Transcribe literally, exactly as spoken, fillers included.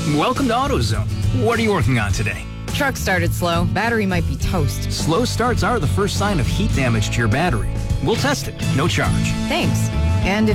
Welcome to AutoZone. What are you working on today? Truck started slow. Battery might be toast. Slow starts are the first sign of heat damage to your battery. We'll test it. No charge. Thanks. And if